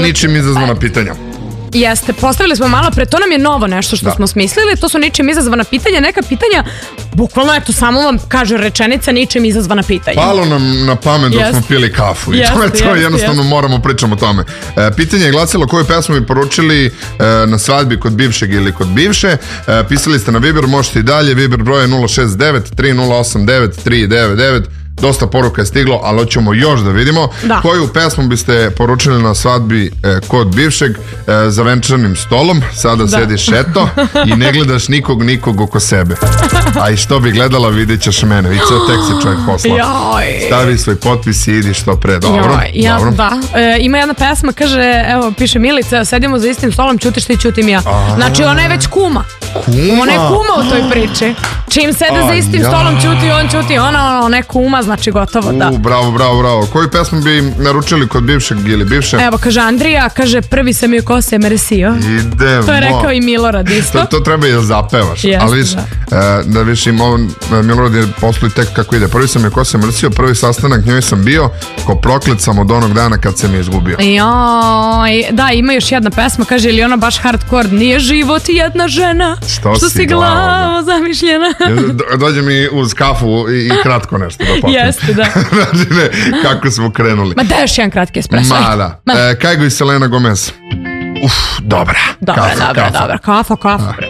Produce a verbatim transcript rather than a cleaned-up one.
ničim izazvana pitanja. Jeste, postavili smo malo pre, to nam je novo nešto što da. smo smislili, to su ničim izazvana pitanja, neka pitanja, bukvalno eto, samo vam kaže rečenica ničim izazvana pitanja. Palo nam na pamet dok yes. smo pili kafu i yes, to je to, yes, jednostavno yes. moramo pričamo o tome. E, pitanje je glasilo koju pesmu bi poručili e, na svadbi kod bivšeg ili kod bivše, e, pisali ste na Viber, možete i dalje, Viber broj je nula šest devet tri nula osam devet tri devet devet. Dosta poruka je stiglo, ali hoćemo još da vidimo da. Koju pesmu biste poručili na svadbi e, kod bivšeg e, za venčanim stolom. Sada da. Sediš eto i ne gledaš nikog nikog oko sebe. A i što bi gledala, vidjet ćeš mene. I ceo tek se čovjek posla. Joj. Stavi svoj potpis i idi što pre. Dobro, Joj, ja, dobro. Da. E, ima jedna pesma, kaže, evo piše Milica, sedimo za istim stolom, ćutiš ti, ćutim ja. A, znači ona je već kuma. Kuma? Ona je kuma u toj priči. Čim sede A, za istim ja. stolom, ćuti on, ćuti ona, ona je kuma, znači gotovo, da. U, bravo, bravo, bravo. Koju pesmu bi naručili kod bivšeg ili bivše? Evo, kaže Andrija, kaže prvi sam joj kose mersio. Idemo. To je rekao i Milorad isto. To, to treba i da zapevaš. Jest, ali viš, da, da viš im on, Milorad je poslu tek kako ide. Prvi sam joj kose mersio, prvi sastanak njoj sam bio, ko proklet sam od onog dana kad se mi izgubio. Joj, da, ima još jedna pesma, kaže, ili ona baš hardcore, nije život jedna žena, što, što si glavo zamišljena. Dođe mi uz kafu i, i kratko nešto da popim. Jeste, da. Znači ne, kako smo krenuli. Ma daješ jedan kratki espresso. Ma da. Ma. E, Kajgo i Selena Gomez. Uf, dobra. Dobra, kafa, dobra, kafa. dobra. Kafa, kafa.